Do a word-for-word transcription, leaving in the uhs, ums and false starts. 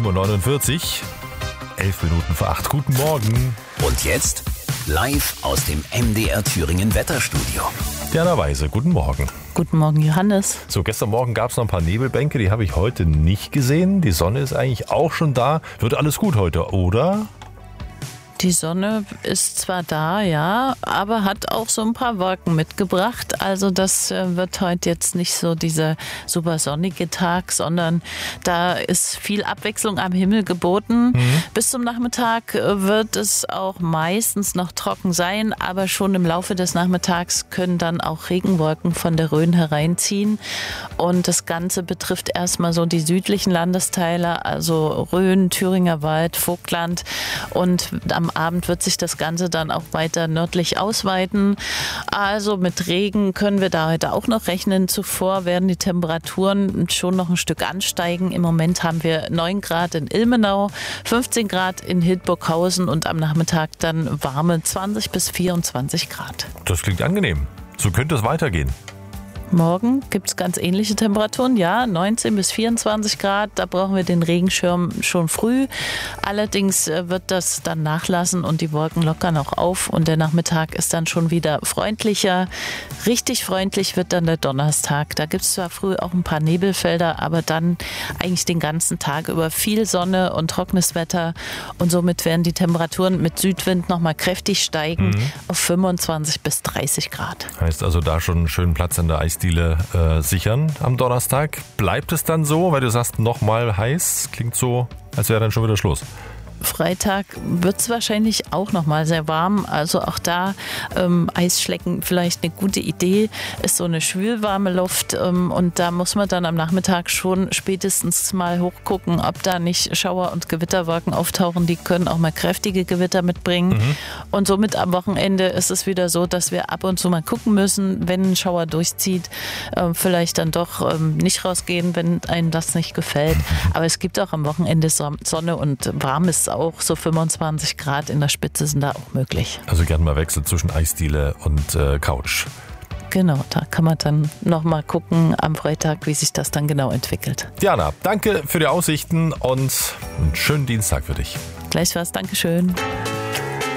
sieben Uhr neunundvierzig, elf Minuten vor acht. Guten Morgen. Und jetzt live aus dem M D R Thüringen Wetterstudio. Diana Weise, guten Morgen. Guten Morgen, Johannes. So, gestern Morgen gab es noch ein paar Nebelbänke, die habe ich heute nicht gesehen. Die Sonne ist eigentlich auch schon da. Wird alles gut heute, oder? Die Sonne ist zwar da, ja, aber hat auch so ein paar Wolken mitgebracht. Also das wird heute jetzt nicht so dieser super sonnige Tag, sondern da ist viel Abwechslung am Himmel geboten. Mhm. Bis zum Nachmittag wird es auch meistens noch trocken sein, aber schon im Laufe des Nachmittags können dann auch Regenwolken von der Rhön hereinziehen. Und das Ganze betrifft erstmal so die südlichen Landesteile, also Rhön, Thüringer Wald, Vogtland, und am Abend wird sich das Ganze dann auch weiter nördlich ausweiten. Also mit Regen können wir da heute auch noch rechnen. Zuvor werden die Temperaturen schon noch ein Stück ansteigen. Im Moment haben wir neun Grad in Ilmenau, fünfzehn Grad in Hildburghausen und am Nachmittag dann warme zwanzig bis vierundzwanzig Grad. Das klingt angenehm. So könnte es weitergehen. Morgen gibt es ganz ähnliche Temperaturen, ja, neunzehn bis vierundzwanzig Grad. Da brauchen wir den Regenschirm schon früh. Allerdings wird das dann nachlassen und die Wolken lockern auch auf und der Nachmittag ist dann schon wieder freundlicher. Richtig freundlich wird dann der Donnerstag. Da gibt es zwar früh auch ein paar Nebelfelder, aber dann eigentlich den ganzen Tag über viel Sonne und trockenes Wetter und somit werden die Temperaturen mit Südwind nochmal kräftig steigen mhm. auf fünfundzwanzig bis dreißig Grad. Heißt also da schon einen schönen Platz in der Eisdiele Äh, sichern am Donnerstag. Bleibt es dann so, weil du sagst, nochmal heiß? Klingt so, als wäre dann schon wieder Schluss. Freitag wird es wahrscheinlich auch noch mal sehr warm. Also auch da ähm, Eisschlecken vielleicht eine gute Idee. Ist so eine schwülwarme Luft ähm, und da muss man dann am Nachmittag schon spätestens mal hochgucken, ob da nicht Schauer- und Gewitterwolken auftauchen. Die können auch mal kräftige Gewitter mitbringen. Mhm. Und somit am Wochenende ist es wieder so, dass wir ab und zu mal gucken müssen, wenn ein Schauer durchzieht, äh, vielleicht dann doch ähm, nicht rausgehen, wenn einem das nicht gefällt. Aber es gibt auch am Wochenende Sonne und warmes auch, so fünfundzwanzig Grad in der Spitze sind da auch möglich. Also gerne mal Wechsel zwischen Eisdiele und äh, Couch. Genau, da kann man dann nochmal gucken am Freitag, wie sich das dann genau entwickelt. Diana, danke für die Aussichten und einen schönen Dienstag für dich. Gleichfalls, Dankeschön.